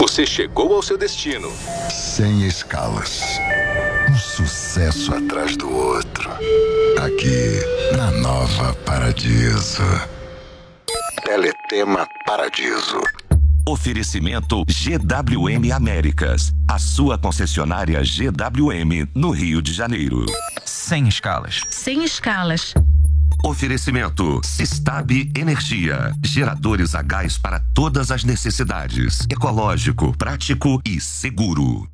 Você chegou ao seu destino. Sem escalas. Um sucesso atrás do outro. Aqui, na Nova Paradiso. Teletema Paradiso. Oferecimento GWM Américas, a sua concessionária GWM no Rio de Janeiro. Sem escalas. Sem escalas. Oferecimento Sistab Energia, geradores a gás para todas as necessidades. Ecológico, prático e seguro.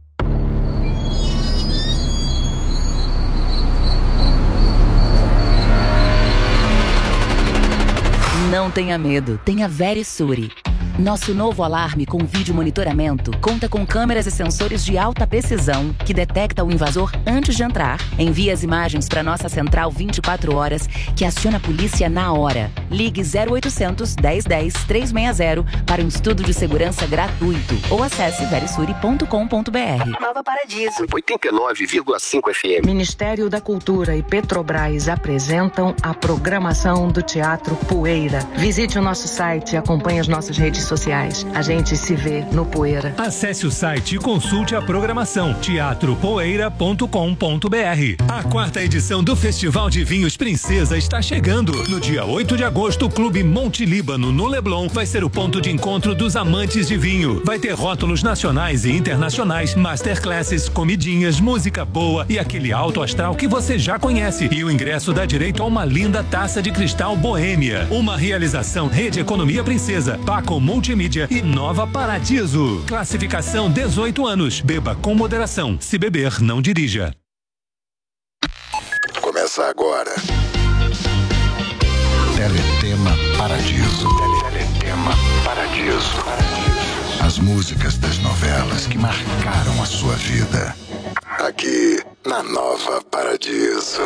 Não tenha medo, tenha Verisuri. Nosso novo alarme com vídeo monitoramento conta com câmeras e sensores de alta precisão que detecta o invasor antes de entrar, envia as imagens para nossa central 24 horas, que aciona a polícia na hora. Ligue 0800 1010 360 para um estudo de segurança gratuito ou acesse verisuri.com.br. Nova Paradiso. 89,5 FM. Ministério da Cultura e Petrobras apresentam a programação do Teatro Poeira. Visite o nosso site e acompanhe as nossas redes sociais. A gente se vê no Poeira. Acesse o site e consulte a programação teatropoeira.com.br. A 4ª edição do Festival de Vinhos Princesa está chegando. No dia 8 de agosto, o Clube Monte Líbano, no Leblon, vai ser o ponto de encontro dos amantes de vinho. Vai ter rótulos nacionais e internacionais, masterclasses, comidinhas, música boa e aquele alto astral que você já conhece. E o ingresso dá direito a uma linda taça de cristal Boêmia. Uma realização Rede Economia Princesa, Paco Multimídia e Nova Paradiso. Classificação 18 anos. Beba com moderação. Se beber, não dirija. Começa agora. Teletema Paradiso. Teletema Paradiso. As músicas das novelas que marcaram a sua vida. Aqui na Nova Paradiso.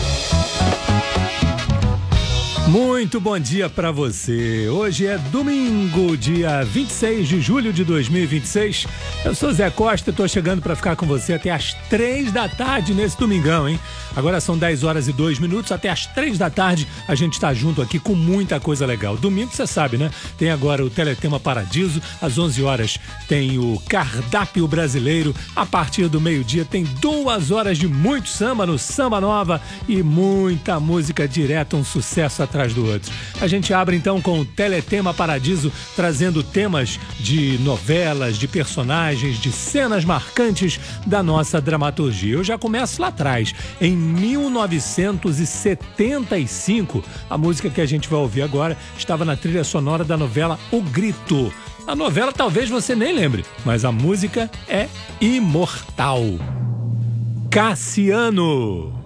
Muito bom dia pra você. Hoje é domingo, dia 26 de julho de 2026. Eu sou Zé Costa e tô chegando pra ficar com você até às 3 da tarde nesse domingão, hein? Agora são 10 horas e 2 minutos, até às 3 da tarde a gente tá junto aqui com muita coisa legal. Domingo, você sabe, né? Tem agora o Teletema Paradiso, às 11 horas tem o Cardápio Brasileiro, a partir do meio-dia tem 2 horas de muito samba no Samba Nova e muita música direta, um sucesso atrás do outro. A gente abre então com o Teletema Paradiso, trazendo temas de novelas, de personagens, de cenas marcantes da nossa dramaturgia. Eu já começo lá atrás, em 1975, a música que a gente vai ouvir agora estava na trilha sonora da novela O Grito. A novela talvez você nem lembre, mas a música é imortal. Cassiano.